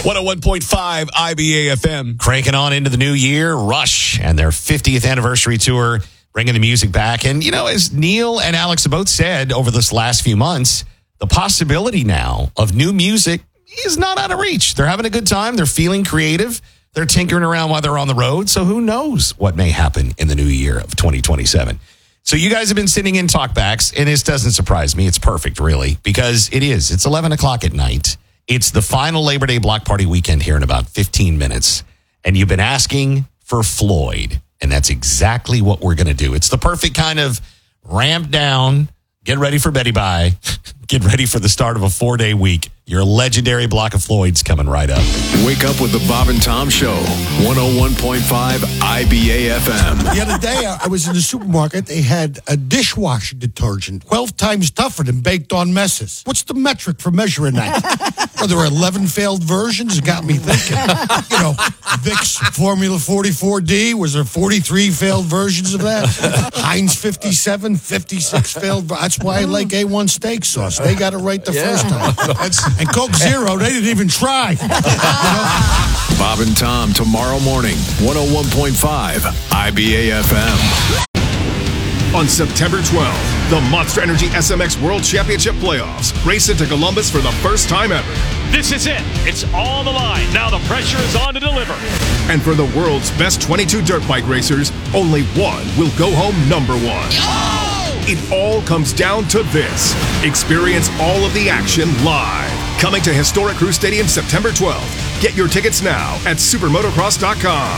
101.5 IBA FM. Cranking on into the new year, Rush and their 50th anniversary tour, bringing the music back. And, you know, as Neil and Alex have both said over this last few months, the possibility now of new music is not out of reach. They're having a good time. They're feeling creative. They're tinkering around while they're on the road. So who knows what may happen in the new year of 2027. So you guys have been sending in talkbacks, and this doesn't surprise me. It's perfect, really, because it is. It's 11 o'clock at night. It's the final Labor Day block party weekend here in about 15 minutes. And you've been asking for Floyd. And that's exactly what we're going to do. It's the perfect kind of ramp down, get ready for Betty Bye, get ready for the start of a 4-day week. Your legendary block of Floyd's coming right up. Wake up with the Bob and Tom Show, 101.5 IBA FM. The other day, I was in the supermarket. They had a dishwashing detergent 12 times tougher than baked on messes. What's the metric for measuring that? Well, there were 11 failed versions. It got me thinking. You know, Vicks Formula 44D, was there 43 failed versions of that? Heinz 57, 56 failed. That's why I like A1 steak sauce. They got it right the first time. And Coke Zero, they didn't even try. Bob and Tom tomorrow morning, 101.5 IBA FM. On September 12th, the Monster Energy SMX World Championship Playoffs race into Columbus for the first time ever. This is it. It's all the line. Now the pressure is on to deliver. And for the world's best 22 dirt bike racers, only one will go home number one. It all comes down to this. Experience all of the action live. Coming to Historic Crew Stadium September 12th. Get your tickets now at supermotocross.com.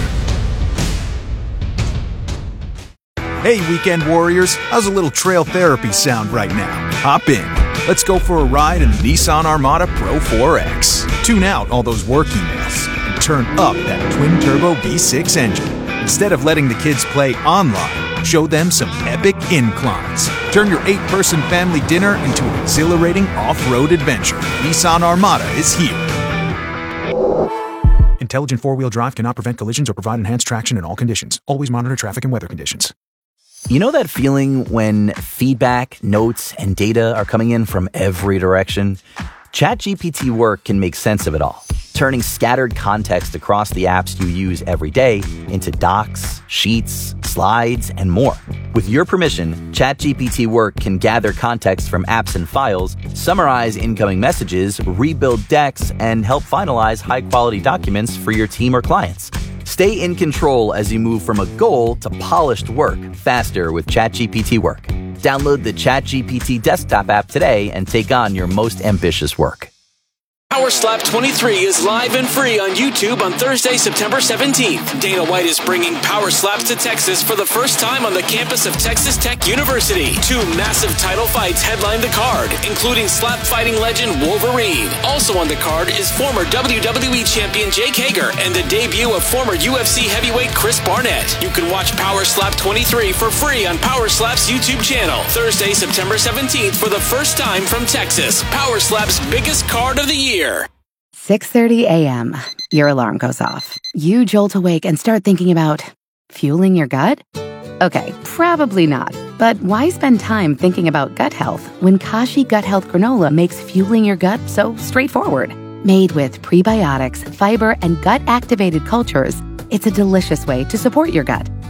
Hey, weekend warriors, how's a little trail therapy sound right now? Hop in. Let's go for a ride in the Nissan Armada Pro 4X. Tune out all those work emails and turn up that twin-turbo V6 engine. Instead of letting the kids play online, show them some epic inclines. Turn your 8-person family dinner into an exhilarating off-road adventure. Nissan Armada is here. Intelligent four-wheel drive cannot prevent collisions or provide enhanced traction in all conditions. Always monitor traffic and weather conditions. You know that feeling when feedback, notes, and data are coming in from every direction? ChatGPT Work can make sense of it all, turning scattered context across the apps you use every day into docs, sheets, slides, and more. With your permission, ChatGPT Work can gather context from apps and files, summarize incoming messages, rebuild decks, and help finalize high-quality documents for your team or clients. Stay in control as you move from a goal to polished work faster with ChatGPT Work. Download the ChatGPT desktop app today and take on your most ambitious work. Power Slap 23 is live and free on YouTube on Thursday, September 17th. Dana White is bringing Power Slaps to Texas for the first time on the campus of Texas Tech University. 2 massive title fights headline the card, including slap fighting legend Wolverine. Also on the card is former WWE champion Jake Hager and the debut of former UFC heavyweight Chris Barnett. You can watch Power Slap 23 for free on Power Slap's YouTube channel. Thursday, September 17th for the first time from Texas. Power Slap's biggest card of the year. 6:30 a.m. Your alarm goes off. You jolt awake and start thinking about fueling your gut? Okay, probably not. But why spend time thinking about gut health when Kashi Gut Health Granola makes fueling your gut so straightforward? Made with prebiotics, fiber, and gut-activated cultures, it's a delicious way to support your gut.